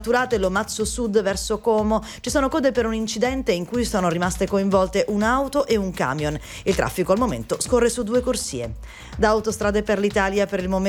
Lomazzo Sud verso Como. Ci sono code per un incidente in cui sono rimaste coinvolte un'auto e un camion. Il traffico al momento scorre su 2 corsie. Da Autostrade per l'Italia per il momento